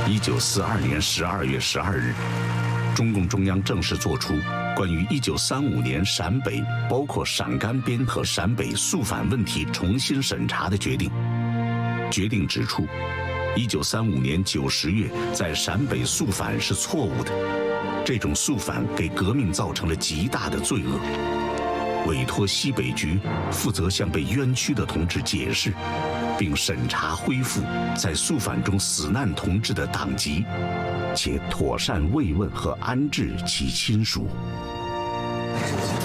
1942年12月12日，中共中央正式作出关于1935年陕北包括陕甘边和陕北肃反问题重新审查的决定。决定指出，1935年9、10月在陕北肃反是错误的，这种肃反给革命造成了极大的罪恶。委托西北局负责向被冤屈的同志解释，并审查恢复在肃反中死难同志的党籍，且妥善慰问和安置其亲属。